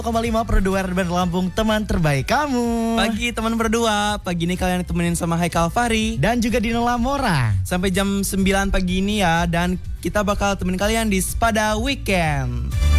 1,5 Produwer Band Lampung, teman terbaik kamu. Pagi teman berdua, pagi ini kalian ditemenin sama Haikal Fahri Dan juga Dino Lamora. sampai jam 9 pagi ini ya. Dan kita bakal temenin kalian di Spada Weekend.